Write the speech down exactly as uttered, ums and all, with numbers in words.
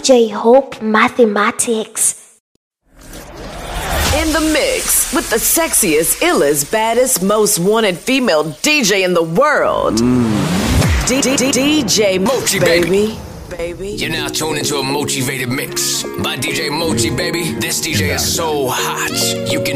J Hope Mathematics. In the mix with the sexiest, illest, baddest, most wanted female D J in the world. Mm. D- D- D- DJ Mochi, baby. baby. Baby. You're now tuned into a motivated mix by D J Mochi, baby. This D J is so hot, you can